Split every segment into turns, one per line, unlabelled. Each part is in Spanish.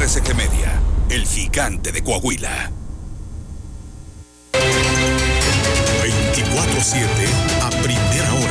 RCG Media, el gigante de Coahuila. 24/7 a primera hora.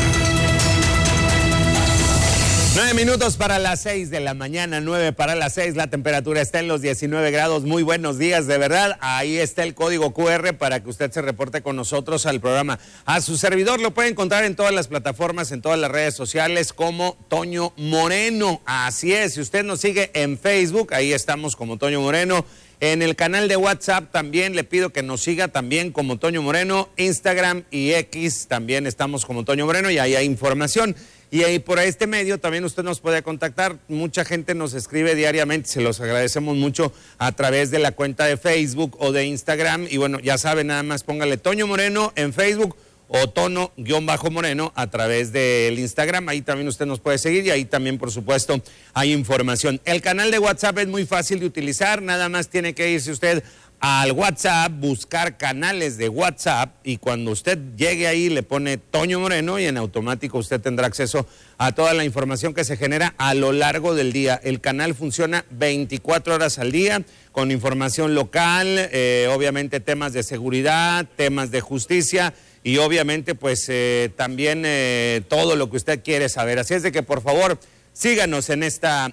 9 minutos para las 6 de la mañana, 9 para las 6, la temperatura está en los 19 grados. Muy buenos días, de verdad. Ahí está el código QR para que usted se reporte con nosotros al programa. A su servidor lo puede encontrar en todas las plataformas, en todas las redes sociales como Toño Moreno. Así es, si usted nos sigue en Facebook, ahí estamos como Toño Moreno. En el canal de WhatsApp también le pido que nos siga también como Toño Moreno. Instagram y X también estamos como Toño Moreno y ahí hay información. Y ahí por este medio también usted nos puede contactar. Mucha gente nos escribe diariamente, se los agradecemos mucho a través de la cuenta de Facebook o de Instagram. Y bueno, ya sabe, nada más póngale Toño Moreno en Facebook o Tono-Moreno a través del Instagram. Ahí también usted nos puede seguir y ahí también, por supuesto, hay información. El canal de WhatsApp es muy fácil de utilizar, nada más tiene que irse usted al WhatsApp, buscar canales de WhatsApp y cuando usted llegue ahí le pone Toño Moreno y en automático usted tendrá acceso a toda la información que se genera a lo largo del día. El canal funciona 24 horas al día con información local, obviamente temas de seguridad, temas de justicia y obviamente pues también todo lo que usted quiere saber. Así es de que por favor síganos en estas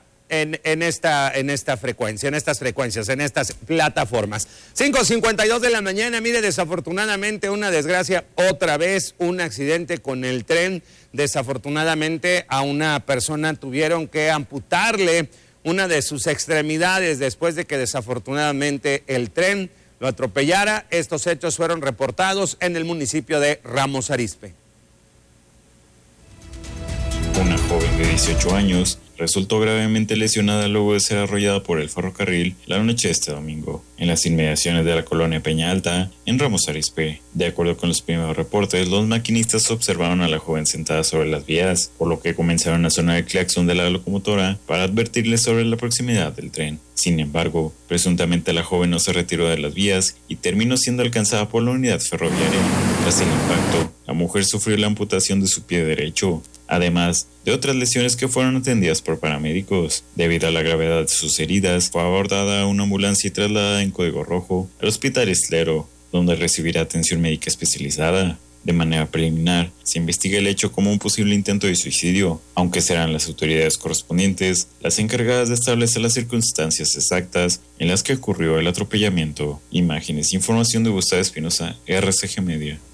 frecuencias, en estas plataformas. 5:52 de la mañana, mire, desafortunadamente una desgracia, otra vez un accidente con el tren. Desafortunadamente a una persona tuvieron que amputarle una de sus extremidades después de que desafortunadamente el tren lo atropellara. Estos hechos fueron reportados en el municipio de Ramos Arizpe.
Una joven de 18 años resultó gravemente lesionada luego de ser arrollada por el ferrocarril la noche de este domingo, en las inmediaciones de la colonia Peña Alta, en Ramos Arizpe. De acuerdo con los primeros reportes, los maquinistas observaron a la joven sentada sobre las vías, por lo que comenzaron a sonar el claxon de la locomotora para advertirle sobre la proximidad del tren. Sin embargo, presuntamente la joven no se retiró de las vías y terminó siendo alcanzada por la unidad ferroviaria. Tras el impacto, la mujer sufrió la amputación de su pie derecho, además de otras lesiones que fueron atendidas por paramédicos. Debido a la gravedad de sus heridas, fue abordada a una ambulancia y trasladada en código rojo al Hospital Islero, donde recibirá atención médica especializada. De manera preliminar, se investiga el hecho como un posible intento de suicidio, aunque serán las autoridades correspondientes las encargadas de establecer las circunstancias exactas en las que ocurrió el atropellamiento. Imágenes e información de Gustavo Espinosa, RCG Media.